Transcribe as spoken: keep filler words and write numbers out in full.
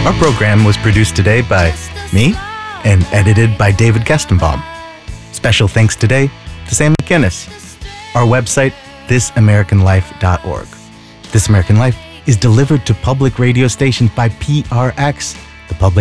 Our program was produced today by me and edited by David Kestenbaum. Special thanks today to Sam McInnes. Our website, this american life dot org. This American Life is delivered to public radio stations by P R X,